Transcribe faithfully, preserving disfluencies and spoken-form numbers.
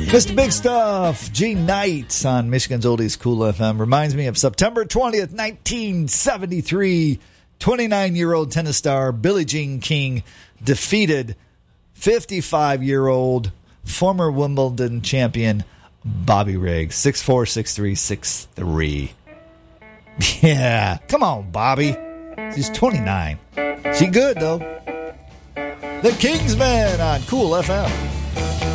Mister Big Stuff, G Knight on Michigan's Oldies Cool F M. Reminds me of September twentieth, nineteen seventy-three. twenty-nine-year-old tennis star Billie Jean King defeated fifty-five-year-old former Wimbledon champion Bobby Riggs. six four, six three, six three. Yeah, come on, Bobby. She's twenty-nine. She good, though. The Kingsmen on Cool F M.